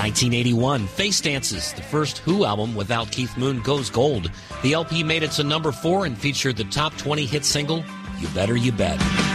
1981, Face Dances, the first Who album without Keith Moon, goes gold. The LP made it to number 4 and featured the top 20 hit single, You Better You Bet.